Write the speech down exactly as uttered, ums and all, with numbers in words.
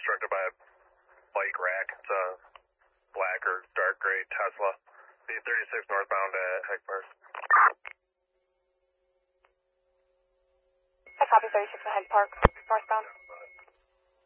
obstructed by a bike rack. It's a black or dark gray Tesla. B thirty-six northbound at Heck Park. I copy thirty-six at Heck Park, northbound.